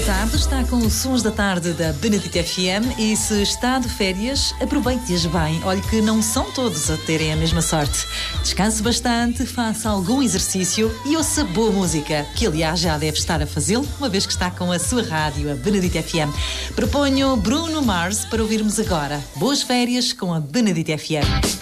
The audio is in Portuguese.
tarde, está com os Sons da Tarde da Benedito FM e se está de férias, aproveite-as bem. Olhe que não são todos a terem a mesma sorte. Descanse bastante, faça algum exercício e ouça boa música, que aliás já deve estar a fazê-lo, uma vez que está com a sua rádio, a Benedito FM. Proponho Bruno Mars para ouvirmos agora. Boas férias com a Benedito FM.